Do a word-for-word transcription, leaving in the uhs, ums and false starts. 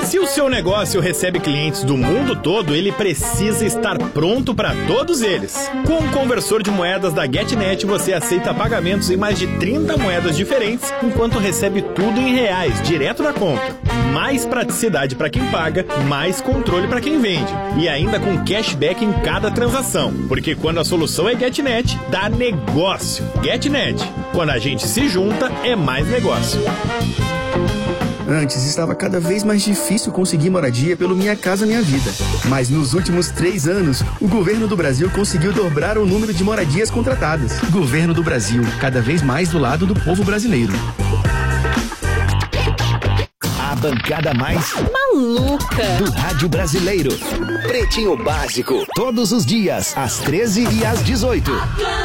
Se o seu negócio recebe clientes do mundo todo, ele precisa estar pronto para todos eles. Com o conversor de moedas da GetNet, você aceita pagamentos em mais de trinta moedas diferentes, enquanto recebe tudo em reais, direto na conta. Mais praticidade para quem paga, mais controle para quem vende. E ainda com cashback em cada transação. Porque quando a solução é GetNet, dá negócio. GetNet. Quando a gente se junta, é mais negócio. Antes estava cada vez mais difícil conseguir moradia pelo Minha Casa Minha Vida. Mas nos últimos três anos, o governo do Brasil conseguiu dobrar o número de moradias contratadas. Governo do Brasil, cada vez mais do lado do povo brasileiro. A bancada mais maluca do rádio brasileiro. Pretinho Básico, todos os dias, às treze e às dezoito.